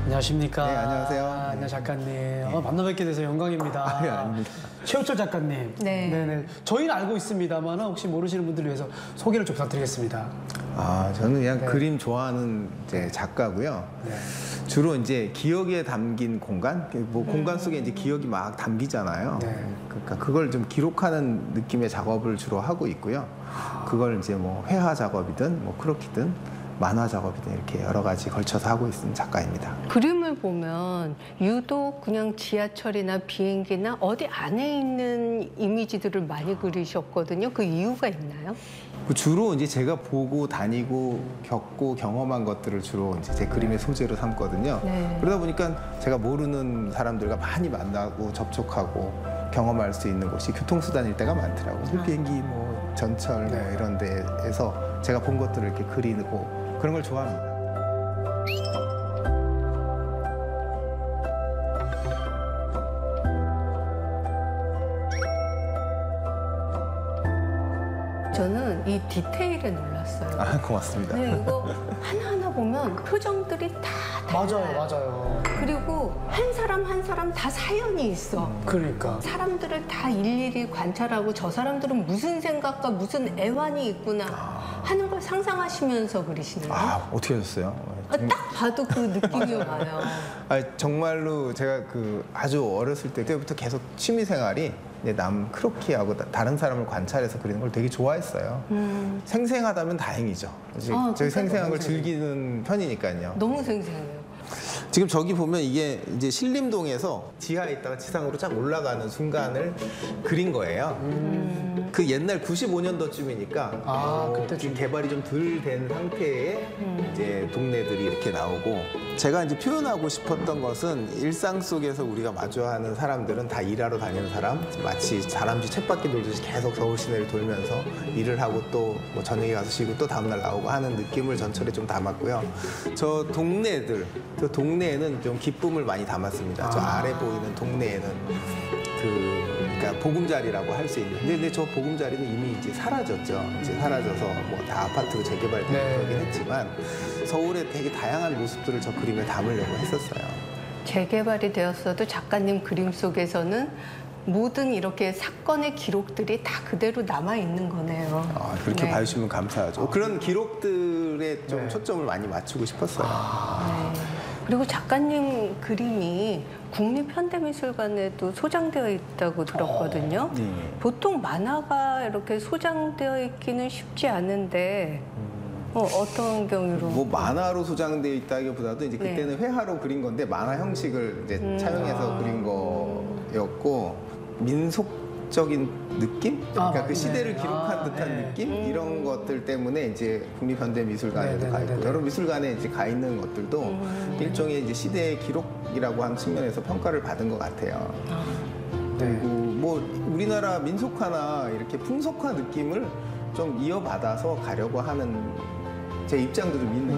안녕하십니까. 네, 안녕하세요. 안녕 작가님. 만나 뵙게 돼서 영광입니다. 예, 아닙니다. 최우철 작가님. 네. 네네. 저희는 알고 있습니다만 혹시 모르시는 분들을 위해서 소개를 좀 부탁드리겠습니다. 저는 그냥 네. 그림 좋아하는 이제 작가고요. 네. 주로 이제 기억에 담긴 공간, 뭐 공간 속에 이제 기억이 막 담기잖아요. 네. 그러니까 그걸 좀 기록하는 느낌의 작업을 주로 하고 있고요. 그걸 이제 뭐 회화 작업이든 뭐 크로키든 만화 작업이든 이렇게 여러 가지 걸쳐서 하고 있는 작가입니다. 그림을 보면 유독 그냥 지하철이나 비행기나 어디 안에 있는 이미지들을 많이 그리셨거든요. 그 이유가 있나요? 주로 이제 제가 보고 다니고 겪고 경험한 것들을 주로 이제 제 그림의 소재로 삼거든요. 네. 그러다 보니까 제가 모르는 사람들과 많이 만나고 접촉하고 경험할 수 있는 곳이 교통수단일 때가 많더라고요. 비행기, 뭐 전철 뭐 이런 데에서 제가 본 것들을 이렇게 그리고 그런 걸 좋아합니다. 저는 이 디테일에 놀랐어요. 고맙습니다. 네, 이거 하나하나 보면 표정들이 다 달라요. 맞아요. 그리고 한 사람 한 사람 다 사연이 있어. 그러니까. 사람들을 다 일일이 관찰하고 저 사람들은 무슨 생각과 무슨 애환이 있구나 하는 걸 상상하시면서 그리시는 거예요. 어떻게 하셨어요? 딱 봐도 그 느낌이 와요. 정말로 제가 아주 어렸을 때부터 계속 취미 생활이 남 크로키하고 다른 사람을 관찰해서 그리는 걸 되게 좋아했어요. 생생하다면 다행이죠. 저희 생생한 걸 즐기는 편이니까요. 너무 생생해요. 지금 저기 보면 이게 이제 신림동에서 지하에 있다가 지상으로 쫙 올라가는 순간을 그린 거예요. 그 옛날 95년도쯤이니까 그때쯤. 지금 개발이 좀 덜 된 상태의 이제 동네들이 이렇게 나오고, 제가 이제 표현하고 싶었던 것은 일상 속에서 우리가 마주하는 사람들은 다 일하러 다니는 사람, 마치 다람쥐 쳇바퀴 돌듯이 계속 서울 시내를 돌면서 일을 하고 또 뭐 저녁에 가서 쉬고 또 다음날 나오고 하는 느낌을 전철에 좀 담았고요. 저 동네에는 좀 기쁨을 많이 담았습니다. 저 아래 보이는 동네에는 그러니까 보금자리라고 할 수 있는. 근데 저 보금자리는 이미 이제 사라졌죠. 이제 사라져서 뭐 다 아파트로 재개발되고 그러긴 했지만 서울의 되게 다양한 모습들을 저 그림에 담으려고 했었어요. 재개발이 되었어도 작가님 그림 속에서는 모든 이렇게 사건의 기록들이 다 그대로 남아 있는 거네요. 그렇게 네. 봐주시면 감사하죠. 그런 기록들에 좀 초점을 많이 맞추고 싶었어요. 네. 그리고 작가님 그림이 국립현대미술관에도 소장되어 있다고 들었거든요. 네. 보통 만화가 이렇게 소장되어 있기는 쉽지 않은데 어떤 경우로? 뭐 만화로 소장되어 있다기보다도 이제 그때는 회화로 그린 건데 만화 형식을 이제 차용해서 그린 거였고, 민속적인 느낌? 그러니까 그 시대를 기록한 듯한 느낌? 이런 것들 때문에 이제 국립현대미술관에도 가 있고 여러 미술관에 이제 가 있는 것들도 일종의 이제 시대의 기록이라고 하는 측면에서 평가를 받은 것 같아요. 그리고 뭐 우리나라 민속화나 이렇게 풍속화 느낌을 좀 이어받아서 가려고 하는 제 입장도 좀 있는